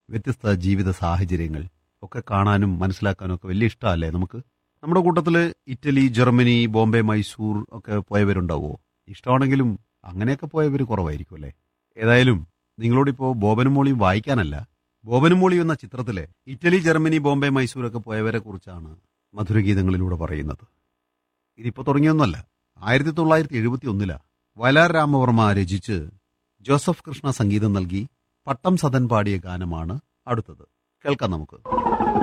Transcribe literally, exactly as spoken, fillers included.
വ്യത്യസ്ത ജീവിത സാഹചര്യങ്ങൾ ഒക്കെ കാണാനും മനസ്സിലാക്കാനും ഒക്കെ വലിയ ഇഷ്ടമല്ലേ നമുക്ക്? നമ്മുടെ കൂട്ടത്തിൽ ഇറ്റലി, ജർമ്മനി, ബോംബെ, മൈസൂർ ഒക്കെ പോയവരുണ്ടാവുമോ? ഇഷ്ടമാണെങ്കിലും അങ്ങനെയൊക്കെ പോയവർ കുറവായിരിക്കും അല്ലേ? ഏതായാലും നിങ്ങളോടിപ്പോൾ ബോബനും മോളിയും വായിക്കാനല്ല, ബോബനും മോളിയും എന്ന ചിത്രത്തിലെ ഇറ്റലി, ജർമ്മനി, ബോംബെ, മൈസൂർ ഒക്കെ പോയവരെ കുറിച്ചാണ് മധുരഗീതങ്ങളിലൂടെ പറയുന്നത്. ഇതിപ്പോൾ തുടങ്ങിയൊന്നുമല്ല. ആയിരത്തി തൊള്ളായിരത്തി എഴുപത്തി ഒന്നിലാ വയലാർ രാമവർമ്മ രചിച്ച് ജോസഫ് കൃഷ്ണ സംഗീതം നൽകി പട്ടം സദൻ പാടിയ ഗാനമാണ് അടുത്തത്. കേൾക്കാം നമുക്ക്.